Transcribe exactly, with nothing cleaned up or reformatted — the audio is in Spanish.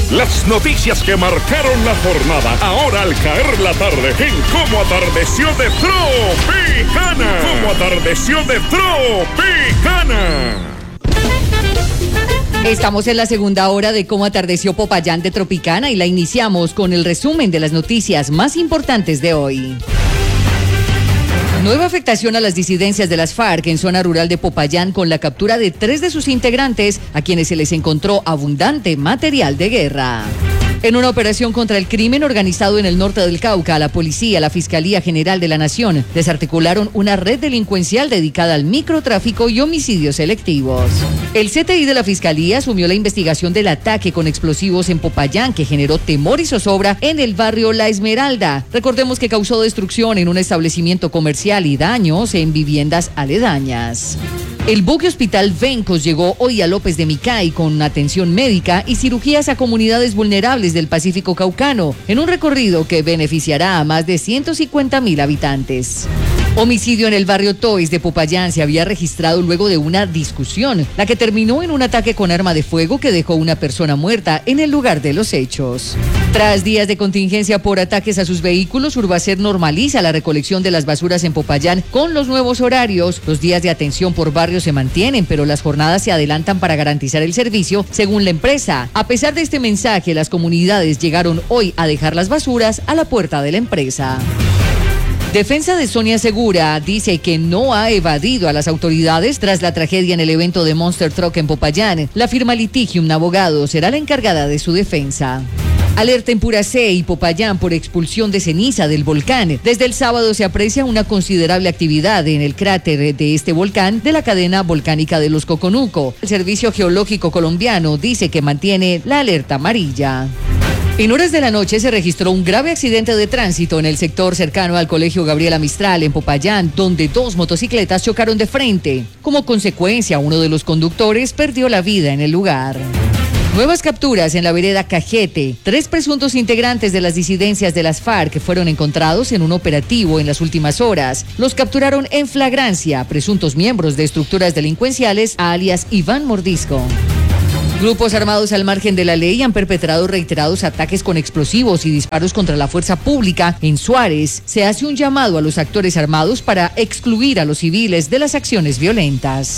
Las noticias que marcaron la jornada, ahora al caer la tarde, en Cómo Atardeció de Tropicana. Cómo Atardeció de Tropicana. Estamos en la segunda hora de Cómo Atardeció Popayán de Tropicana y la iniciamos con el resumen de las noticias más importantes de hoy. Nueva afectación a las disidencias de las FARC en zona rural de Popayán con la captura de tres de sus integrantes a quienes se les encontró abundante material de guerra. En una operación contra el crimen organizado en el norte del Cauca, la policía, la Fiscalía General de la Nación desarticularon una red delincuencial dedicada al microtráfico y homicidios selectivos. El C T I de la Fiscalía asumió la investigación del ataque con explosivos en Popayán que generó temor y zozobra en el barrio La Esmeralda. Recordemos que causó destrucción en un establecimiento comercial y daños en viviendas aledañas. El buque hospital Vencos llegó hoy a López de Micay con atención médica y cirugías a comunidades vulnerables del Pacífico Caucano, en un recorrido que beneficiará a más de ciento cincuenta mil habitantes. Homicidio en el barrio Toys de Popayán se había registrado luego de una discusión, la que terminó en un ataque con arma de fuego que dejó una persona muerta en el lugar de los hechos. Tras días de contingencia por ataques a sus vehículos, Urbacer normaliza la recolección de las basuras en Popayán con los nuevos horarios. Los días de atención por barrio se mantienen, pero las jornadas se adelantan para garantizar el servicio, según la empresa. A pesar de este mensaje, las comunidades llegaron hoy a dejar las basuras a la puerta de la empresa. Defensa de Sonia Segura dice que no ha evadido a las autoridades tras la tragedia en el evento de Monster Truck en Popayán. La firma Litigium Abogado será la encargada de su defensa. Alerta en Puracé y Popayán por expulsión de ceniza del volcán. Desde el sábado se aprecia una considerable actividad en el cráter de este volcán de la cadena volcánica de los Coconuco. El Servicio Geológico Colombiano dice que mantiene la alerta amarilla. En horas de la noche se registró un grave accidente de tránsito en el sector cercano al Colegio Gabriela Mistral en Popayán, donde dos motocicletas chocaron de frente. Como consecuencia, uno de los conductores perdió la vida en el lugar. Nuevas capturas en la vereda Cajete. Tres presuntos integrantes de las disidencias de las FARC fueron encontrados en un operativo en las últimas horas. Los capturaron en flagrancia, presuntos miembros de estructuras delincuenciales, alias Iván Mordisco. Grupos armados al margen de la ley han perpetrado reiterados ataques con explosivos y disparos contra la fuerza pública. En Suárez se hace un llamado a los actores armados para excluir a los civiles de las acciones violentas.